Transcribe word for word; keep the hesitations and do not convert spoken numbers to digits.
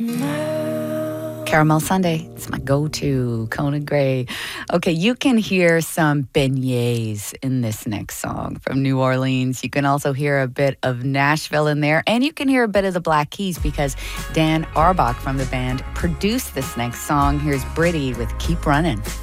Caramel Sunday, it's my go-to, Conan Gray. Okay, you can hear some beignets in this next song from New Orleans. You can also hear a bit of Nashville in there, and you can hear a bit of the Black Keys because Dan Auerbach from the band produced this next song. Here's Britty with Keep Running.